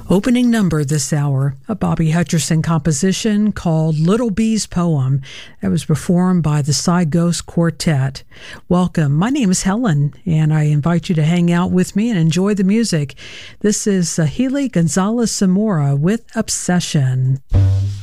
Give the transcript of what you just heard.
Opening number this hour, a Bobby Hutcherson composition called Little Bee's Poem that was performed by the Psy Ghost Quartet. Welcome. My name is Helen, and I invite you to hang out with me and enjoy the music. This is Healy Gonzalez Zamora with Obsession.